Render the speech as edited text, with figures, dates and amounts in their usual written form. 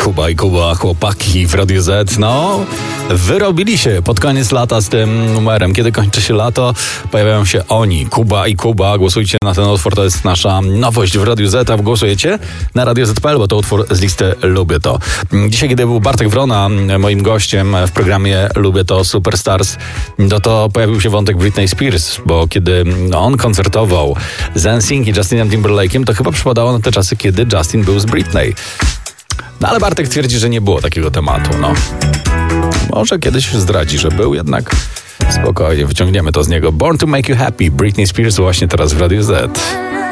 Kuba i Kuba, chłopaki w Radiu Z, wyrobili się pod koniec lata z tym numerem. Kiedy kończy się lato, pojawiają się oni, Kuba i Kuba. Głosujcie na ten utwór, to jest nasza nowość w Radiu Z, a głosujecie na Radio Z.pl, bo to utwór z listy Lubię To. Dzisiaj, kiedy był Bartek Wrona moim gościem w programie Lubię To Superstars, to pojawił się wątek Britney Spears, bo kiedy on koncertował z NSYNC i Justinem Timberlake'em, to chyba przypadało na te czasy, kiedy Justin był z Britney. Ale Bartek twierdzi, że nie było takiego tematu, Może kiedyś zdradzi, że był, jednak spokojnie, wyciągniemy to z niego. Born to Make You Happy, Britney Spears właśnie teraz w Radiu Z.